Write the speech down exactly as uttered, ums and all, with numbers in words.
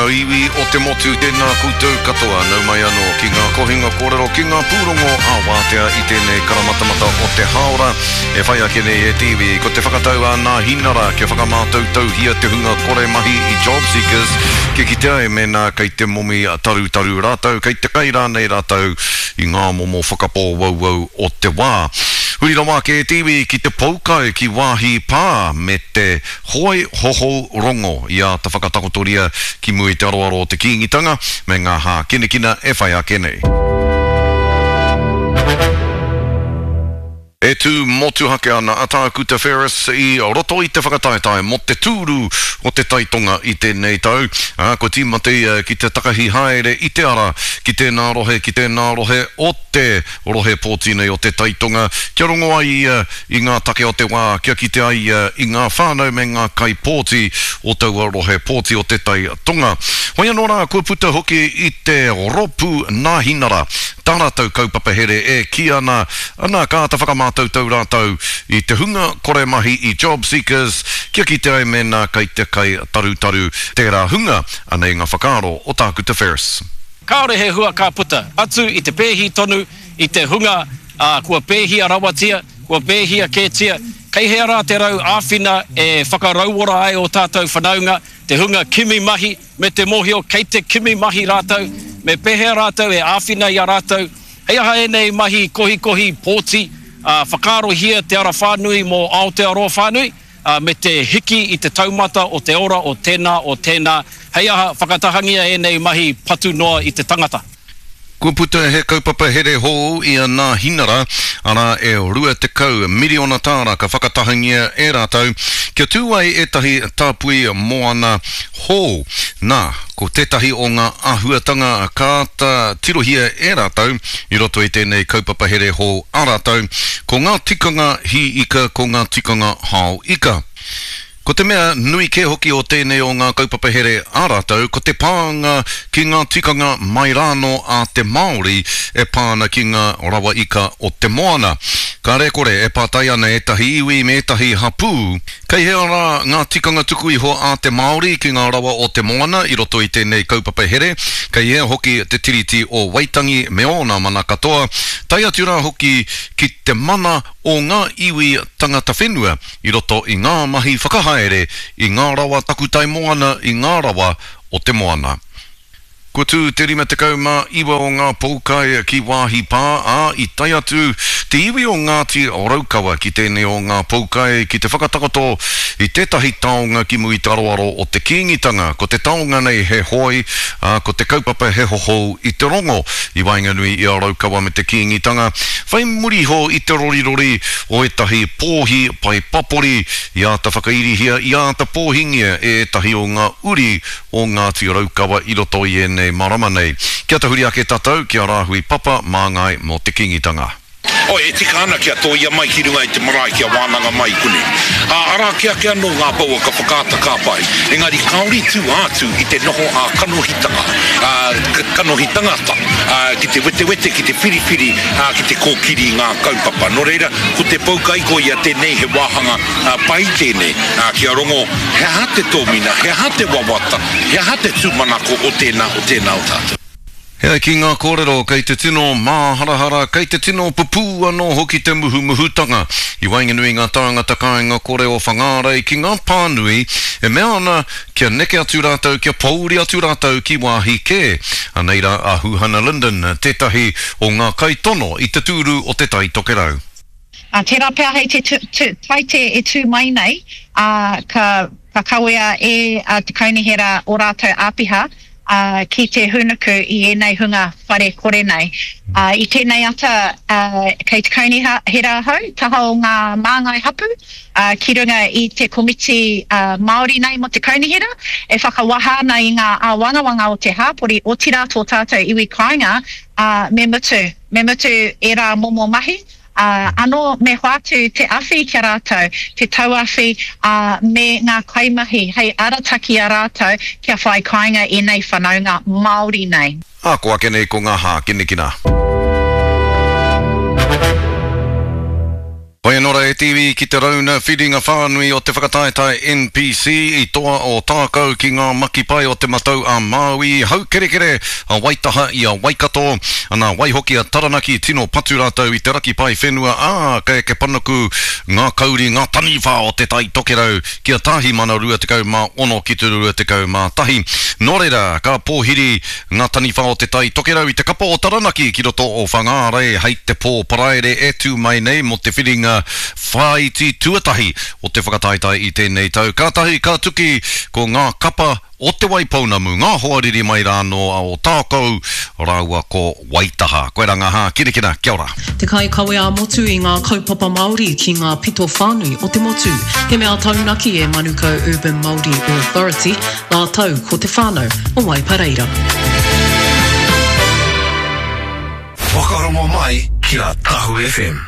iwi o te motu tēnā koutou katoa nau mai anō ki ngā kohinga kōrero ki ngā pūrongo a wātea i tēnei karamatamata o te haora e whai ake nei e T V ko te whakatau a nā hinara kia whakamātau tau hia te hunga kore mahi i Job Seekers ke kitea e mena kei te momi taru taru rātau kei te kai rānei rātau i ngā momo whakapō wau wau o te wā. Huri rawa ke T V ki te poukai ki wāhi pā me te hoi hoho rongo i a ta whakatakotoria ki mui te aroaro o te kīngitanga me ngā hā kinekina e whai ake nei. E tū motu hake ana a Tākuta Ferris i roto i te whakataetai mo te tūru o te taitonga i tēnei tau. A, ko tīmate uh, ki te takahi haere i te ara ki tēnā rohe, ki tēnā rohe o te rohe pōtine o te taitonga. Kia rongo ai uh, i ngā take o te wā, kia kite ai uh, i ngā whānau me ngā kai pōti o taua rohe pōti o te taitonga. Hoi anō rā, kua puta hoki i te ropu nā hinara. Tāna tau kaupapa here e ki ana, ana kā ta whakamātau tau rātau i te hunga kore mahi i Job Seekers, kia ki te ai mena kei te kai taru taru tērā hunga, anei ngā whakaro o Tākuta Ferris. Kaore he hua ka puta, atu i te pēhi tonu, i te hunga, uh, kua pēhia rawatia, kua pēhia kētia, kei hea rā te rau āwhina e whakarauora ai o tātou whanaunga, te hunga kimi mahi, me te mohio kei te kimi mahi rātau, me pehea rātau e āwhina i a rātau, hei aha e nei mahi kohi kohi pōti, uh, whakaro hia te ara whānui mō Aotearoa whānui, uh, me te hiki i te taumata o te ora o tēnā o tēnā, hei aha whakatahangia e nei mahi patu noa i te tangata. Kua puta he kaupapa here hou i a nā hinara, ana e rua te kau miliona tāra ka whakatahangia e rātau, kia tūai e tahi tāpui moana hou. Nā, ko tētahi o ngā ahuatanga ka ta tirohia e rātau, i roto i tēnei kaupapa here hou a rātau, ko ngā tikanga hi ika, ko ngā tikanga hao ika. Ko te mea nui ke hoki o tēnei o ngā kaupapa here a rātau, ko te pānga ki ngā tikanga mai rāno a te Māori e pāna ki ngā rawa ika o te moana. Ka rekore e pātai ana e tahi iwi me tahi hapū. Kei hea rā ngā tikanga tuku iho a te Māori ki ngā rawa o te moana i roto i tēnei kaupapa here. Kei hea hoki te tiriti o Waitangi me ona mana katoa. Tai atu rā hoki ki te mana o ngā iwi tangata whenua i roto i ngā mahi whakahaere i ngā rawa takutai moana i ngā rawa o te moana. Ko tū te rima te kauma iwa o ngā poukai ki wāhi pā, a i tai atu te iwi o Ngāti o Raukawa ki tēnei o ngā poukai ki te whakatakoto i tētahi taonga ki mui te aroaro o te kīngitanga, ko te taonga nei he hoi, a, ko te kaupapa he hoho i te rongo i Wainganui i a Raukawa me te kīngitanga. Whai muri ho i te rorirori o e tahi pōhi pai papori i a ta whakairihia i a ta pōhingia e tahi o ngā uri o Ngāti o Raukawa i roto i e nei marama nei. Kia tahuri ake tātou, kia rāhui papa māngai mō te kingitanga. O e tika ana kia tō ia mai ki runga i te marae kia wānanga mai kune. A ara kia kia no ngā paua ka whakata ka pai. Engari kauri tū atu i te noho a kanohitanga. A kanohitanga ta. A ki te wete wete, ki te whiri whiri, a ki te kōkiri ngā kaupapa. No reira, ko te paukai ko ia tēnei he wāhanga a, pai tēnei. A kia rongo, he ha te tōmina, he ha te wawata, he ha te tūmanako o tēnā o tēnā o tātou. Hea ki ngā kōrero, kei te tino māharahara, kei te tino pupu anō hoki te muhu muhutanga. I Wainganui ngā tāngata kai ngā kore o whangārei ki ngā pānui, e mea ana kia neke atu rātau, kia pauri atu rātau ki wāhi kē. Aneira a Huhana Linden, tētahi o ngā kaitono i te tūru o te tai tokerau. Uh, tērā pēr hei te taite e tū mai nei, uh, ka, ka kawea e uh, te kaunihera o rātau āpiha, Uh, ki te hunuku i enei hunga whare kore nei. Uh, I tēnei ata uh, kei te kauni hera hau, taha o ngā māngai hapu, uh, ki runga i te komiti uh, Māori nei mo te kauni hera, e whakawaha nei ngā uh, wangawanga o te hāpori o tira tō tātou iwi kāinga, uh, me mutu, me mutu e rā momo mahi, Uh, ano me hoatu te awhi kia rātou, te tauawhi uh, me ngā kaimahi, hei arataki a rātou kia whai kāinga e nei whanaunga Māori nei. A ko ake nei ko ngā hā kinekina. Wainora e T V ki te rauna whiringa whānui o te whakataetai N P C I toa o tākau ki ngā makipai o te matau a Maui hau kere kere a Waitaha i a Waikato ana waihoki a Taranaki tino patu rātou i te raki pai whenua a kei ke panaku ngā kauri ngā taniwha o te tai tokerau ki a tahi mana rua te kau mā ono ki te rua te kau mā tahi nō reira ka pōhiri ngā taniwha o te tai tokerau i te kapa o Taranaki ki roto o whangāre hei te pō paraere e tū mai nei mo te whiringa whaiti tuatahi o te whakataitai i tēnei tau. Ka tahi, ka tuki ko ngā kapa o te waipaunamu, ngā hoariri mai rāno o tākau rāua ko Waitaha. Koe ranga hā, kirikina, kia ora. Te kai kawe a motu i ngā kaupapa Māori ki ngā pito whānui o te motu. He mea taunaki e Manukau Urban Māori Authority, nā tau ko te whānau o Waipareira. Whakarongo mai ki a Tahu F M.